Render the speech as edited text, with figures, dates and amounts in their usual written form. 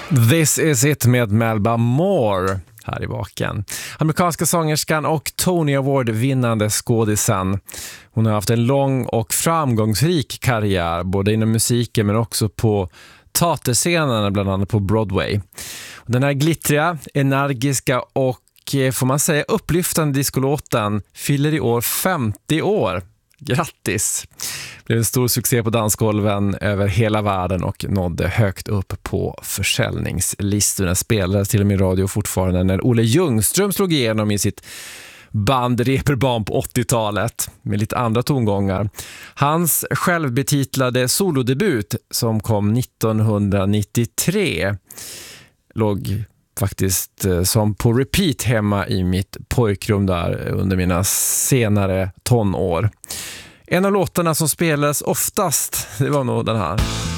This is it med Melba Moore här i Vaken. Amerikanska sångerskan och Tony Award-vinnande skådisen. Hon har haft en lång och framgångsrik karriär både inom musiken men också på teaterscenerna, bland annat på Broadway. Den här glittriga, energiska och får man säga upplyftande diskolåten fyller i år 50 år. Grattis! Det blev en stor succé på dansgolven över hela världen och nådde högt upp på försäljningslistorna. Spelades till och med i radio fortfarande när Olle Ljungström slog igenom i sitt band Reeperbahn på 80-talet med lite andra tongångar. Hans självbetitlade solodebut som kom 1993 låg faktiskt som på repeat hemma i mitt pojkrum där under mina senare tonår. En av låtarna som spelades oftast, det var nog den här.